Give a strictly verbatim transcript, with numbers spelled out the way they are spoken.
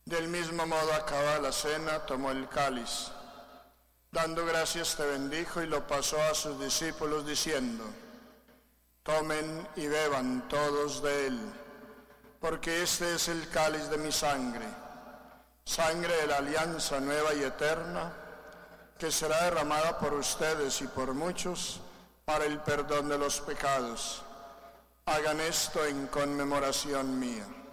Del mismo modo, acabada la cena, tomó el cáliz. Dando gracias, te bendijo y lo pasó a sus discípulos diciendo: tomen y beban todos de él, porque este es el cáliz de mi sangre, sangre de la alianza nueva y eterna, que será derramada por ustedes y por muchos para el perdón de los pecados. Hagan esto en conmemoración mía.